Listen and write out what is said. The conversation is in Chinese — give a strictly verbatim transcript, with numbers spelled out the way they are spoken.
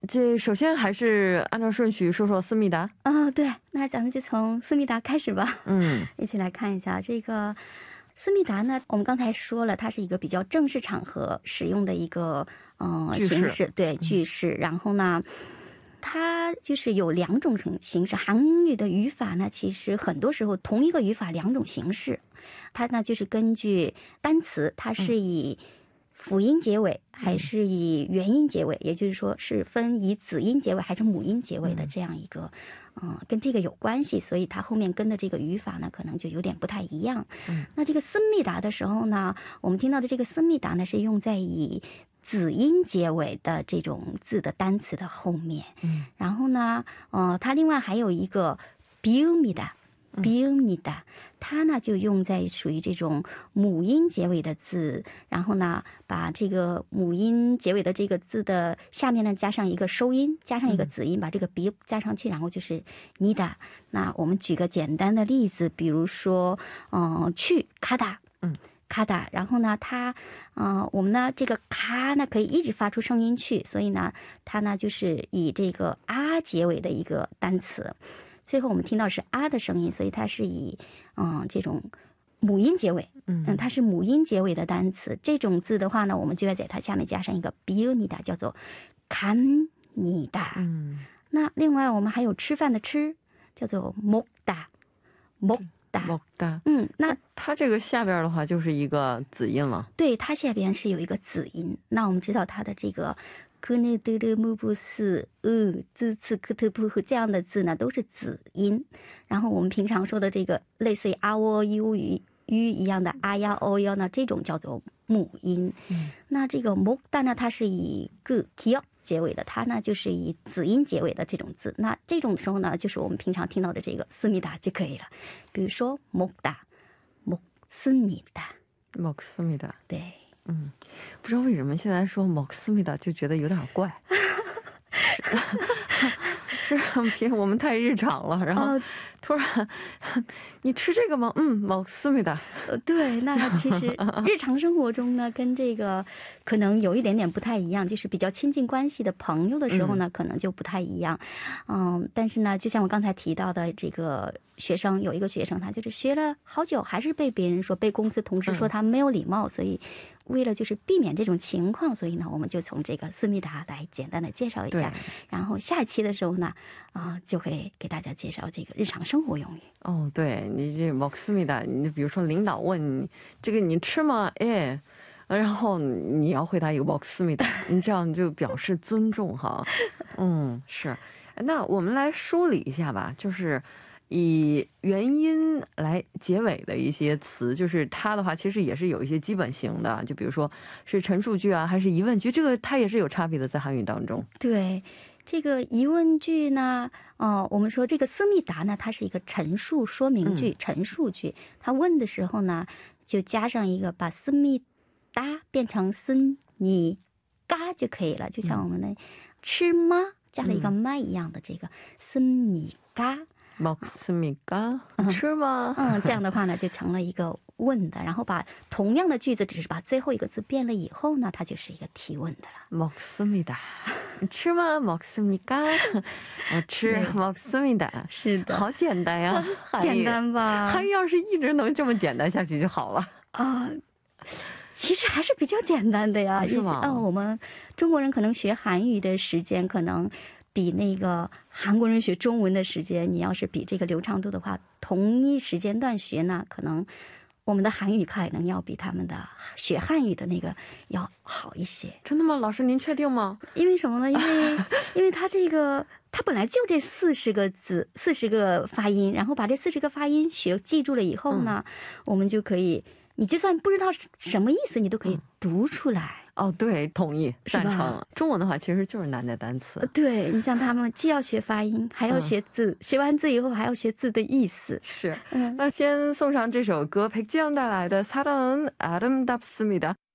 这首先还是按照顺序说说思密达。 啊，对，那咱们就从思密达开始吧。 嗯， 一起来看一下这个思密达呢，我们刚才说了，它是一个比较正式场合使用的一个呃句式形式，对，句式。然后呢，它就是有两种形形式。韩语的语法呢，其实很多时候同一个语法两种形式，它呢就是根据单词，它是以辅音结尾还是以元音结尾，也就是说是分以子音结尾还是母音结尾的这样一个，嗯、呃，跟这个有关系，所以它后面跟的这个语法呢，可能就有点不太一样。 嗯， 那这个思密达的时候呢，我们听到的这个思密达呢，是用在以子音结尾的这种字的单词的后面。 嗯， 然后呢，呃，它另外还有一个비읍니다。비읍니다，它呢就用在属于这种母音结尾的字，然后呢把这个母音结尾的这个字的下面呢加上一个收音，加上一个子音，把这个비읍加上去，然后就是니다。那我们举个简单的例子，比如说，嗯、呃，去가다， 嗯。 卡达，然后呢，它，呃，我们呢，这个卡呢可以一直发出声音去，所以呢，它呢就是以这个啊结尾的一个单词。最后我们听到是啊的声音，所以它是以嗯、呃、这种母音结尾，嗯，它是母音结尾的单词。这种字的话呢，我们就要在它下面加上一个비읍니다，叫做갑니다。 嗯， 那另外我们还有吃饭的吃，叫做먹다，먹。 먹다， 嗯，那它这个下边的话就是一个子音了。 对，它下边是有一个子音。那我们知道它的这个그네들의무부스 으 즈츠크트프这样的字呢都是子音。然后我们平常说的这个类似于啊喔u语语一样的啊呀哦哟呢，这种叫做母音。 嗯， 那这个먹다呢，它是以그 기억结尾的，它呢就是以子音结尾的这种字。那这种时候呢，就是我们平常听到的这个思密达就可以了。比如说먹다，먹습니다， 먹습니다。 对， 嗯，不知道为什么现在说먹습니다就觉得有点怪。是平我们太日常了，然后突然你吃这个吗？嗯，먹습니다。 对，那其实日常生活中呢，跟这个可能有一点点不太一样，就是比较亲近关系的朋友的时候呢，可能就不太一样。嗯，但是呢，就像我刚才提到的，这个学生有一个学生，他就是学了好久，还是被别人说，被公司同事说他没有礼貌，所以为了就是避免这种情况，所以呢，我们就从这个思密达来简单的介绍一下。然后下一期的时候呢，啊、呃，就会给大家介绍这个日常生活用语。 哦，对，你这먹습니다，你比如说领导问你这个你吃吗？哎，然后你要回答一个먹습니다，你这样就表示尊重哈。嗯，是。那我们来梳理一下吧，就是以元音来结尾的一些词，就是它的话其实也是有一些基本型的，就比如说是陈述句啊还是疑问句，这个它也是有差别的，在韩语当中。 对，这个疑问句呢，呃，我们说这个思密达呢，它是一个陈述说明句、嗯、陈述句，它问的时候呢就加上一个把思密达变成思你嘎就可以了，就像我们的吃吗加了一个吗一样的这个思你嘎 먹습니까吃吗？ 嗯，这样的话呢就成了一个问的，然后把同样的句子只是把最后一个字变了以后呢，它就是一个提问的了。 먹습니다吃吗？먹습니까我吃먹습니다。 是的， 好简单呀， 简单吧？ 韩语要是一直能这么简单下去就好了啊。呃其实还是比较简单的呀， 是吗？ 嗯，我们中国人可能学韩语的时间可能比那个韩国人学中文的时间，你要是比这个流畅度的话，同一时间段学呢，可能我们的韩语可能要比他们的学汉语的那个要好一些。 真的吗？老师您确定吗？ 因为什么呢？因为因为它这个它本来就这四十个字四十个发音，然后把这四十个发音学记住了以后呢、嗯、我们就可以，你就算不知道什么意思你都可以读出来、 嗯、哦，对，同意，赞成。中文的话其实就是难的单词。 对，你像他们既要学发音还要学字、嗯、学完字以后还要学字的意思。 是、嗯、那先送上这首歌백지영带来的사랑은 아름답습니다。